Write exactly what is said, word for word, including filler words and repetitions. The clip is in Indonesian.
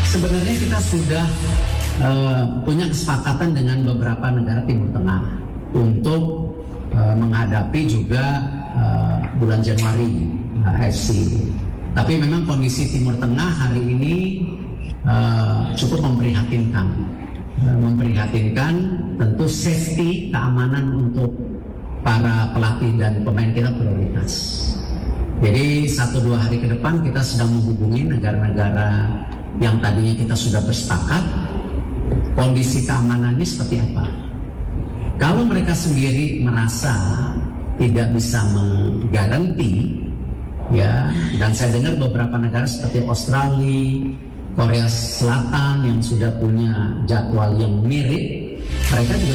Sebenarnya kita sudah uh, punya kesepakatan dengan beberapa negara Timur Tengah untuk uh, menghadapi juga uh, bulan Januari uh, F C. Tapi memang kondisi Timur Tengah hari ini uh, cukup memprihatinkan. Uh, memprihatinkan, tentu safety, keamanan untuk para pelatih dan pemain kita prioritas. Jadi satu dua hari ke depan kita sedang menghubungi negara-negara yang tadinya kita sudah bersepakat kondisi keamanannya seperti apa. Kalau mereka sendiri merasa tidak bisa menggaranti, ya, dan saya dengar beberapa negara seperti Australia, Korea Selatan yang sudah punya jadwal yang mirip, mereka juga